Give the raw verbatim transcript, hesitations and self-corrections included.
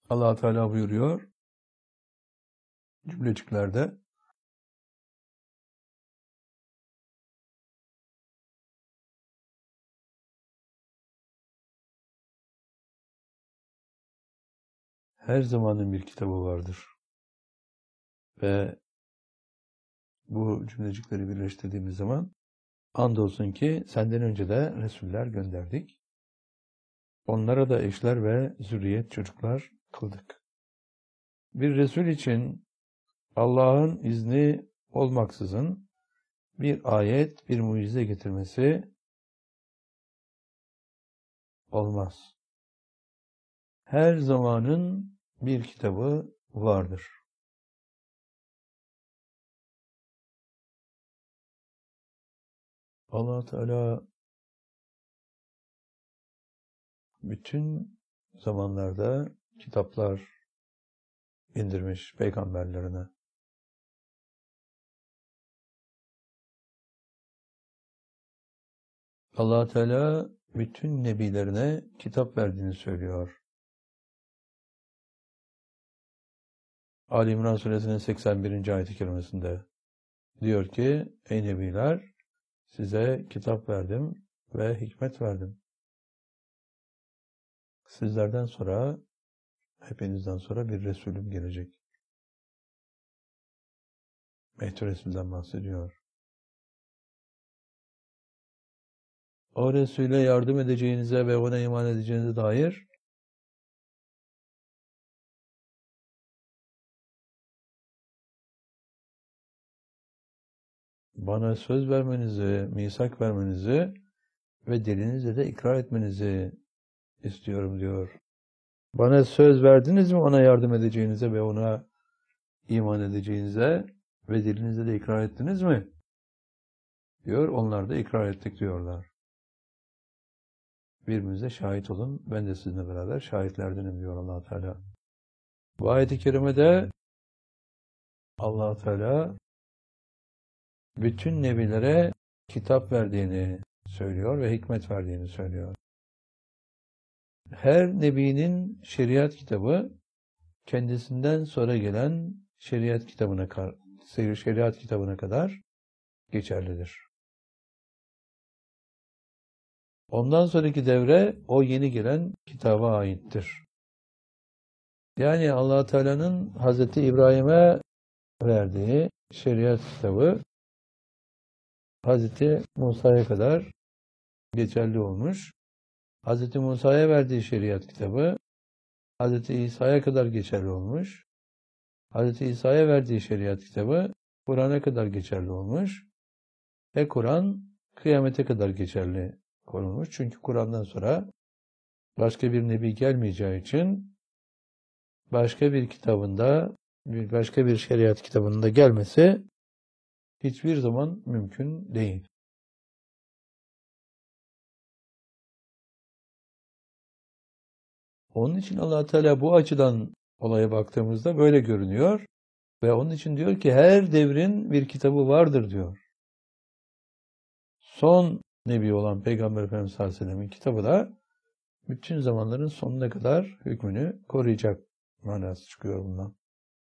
Allah Teala buyuruyor cümleciklerde: her zamanın bir kitabı vardır. Ve bu cümlecikleri birleştirdiğimiz zaman andolsun ki senden önce de Resuller gönderdik. Onlara da eşler ve zürriyet çocuklar kıldık. Bir Resul için Allah'ın izni olmaksızın bir ayet, bir mucize getirmesi olmaz. Her zamanın bir kitabı vardır. Allah Teala bütün zamanlarda kitaplar indirmiş peygamberlerine. Allah Teala bütün nebilerine kitap verdiğini söylüyor. Ali İmran suresinin seksen birinci ayet-i kerimesinde diyor ki: ey nebiler, size kitap verdim ve hikmet verdim. Sizlerden sonra, hepinizden sonra bir Resulüm gelecek. Mehdi Resul'den bahsediyor. O Resul'e yardım edeceğinize ve ona iman edeceğinize dair bana söz vermenizi, misak vermenizi ve dilinizle de ikrar etmenizi istiyorum diyor. Bana söz verdiniz mi ona yardım edeceğinize ve ona iman edeceğinize ve dilinizle de ikrar ettiniz mi? Diyor. Onlar da ikrar ettik diyorlar. Birbirinize şahit olun. Ben de sizinle beraber şahitlerdenim diyor Allah Teala. Bu ayet-i kerimede Allah Teala bütün nebilere kitap verdiğini söylüyor ve hikmet verdiğini söylüyor. Her nebinin şeriat kitabı kendisinden sonra gelen şeriat kitabına şeriat kitabına kadar geçerlidir. Ondan sonraki devre o yeni gelen kitaba aittir. Yani Allah Teala'nın Hazreti İbrahim'e verdiği şeriat kitabı Hazreti Musa'ya kadar geçerli olmuş. Hazreti Musa'ya verdiği şeriat kitabı Hazreti İsa'ya kadar geçerli olmuş. Hazreti İsa'ya verdiği şeriat kitabı Kur'an'a kadar geçerli olmuş. Ve Kur'an kıyamete kadar geçerli konulmuş. Çünkü Kur'an'dan sonra başka bir nebi gelmeyeceği için başka bir kitabında, başka bir şeriat kitabında gelmesi hiçbir zaman mümkün değil. Onun için Allah Teala bu açıdan olaya baktığımızda böyle görünüyor ve onun için diyor ki her devrin bir kitabı vardır diyor. Son nebi olan Peygamber Efendimiz sallallahu aleyhi ve sellem'in kitabı da bütün zamanların sonuna kadar hükmünü koruyacak manası çıkıyor bundan.